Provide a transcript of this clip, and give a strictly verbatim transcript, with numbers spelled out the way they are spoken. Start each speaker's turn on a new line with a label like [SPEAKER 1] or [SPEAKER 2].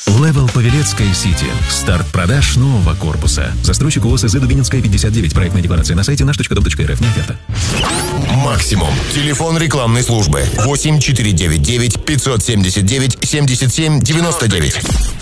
[SPEAKER 1] Левел Павелецкая Сити. Старт продаж нового корпуса. Застройщик ООО СЗ Дубининская, пятьдесят девять. Проектная декларация на сайте наш точка дом точка эр эф. Не оферта.
[SPEAKER 2] Максимум. Телефон рекламной службы. восемь четыре девять девять пятьсот семьдесят девять семьдесят семь девяносто девять.